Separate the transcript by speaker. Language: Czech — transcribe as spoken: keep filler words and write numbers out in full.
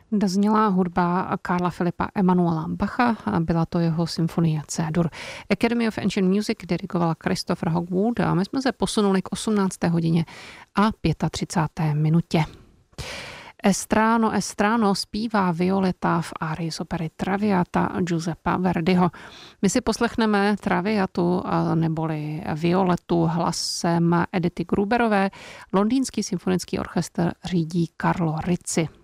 Speaker 1: Dozněla hudba Karla Filipa Emanuela Bacha a byla to jeho symfonie C-dur. Academy of Ancient Music dirigovala Christopher Hogwood a my jsme se posunuli k osmnácté hodině a třicáté páté minutě. Estrano, Estrano zpívá Violeta v árii z opery Traviata Giuseppa Verdiho. My si poslechneme Traviatu neboli Violetu hlasem Edity Gruberové. Londýnský symfonický orchestr řídí Carlo Rizzi.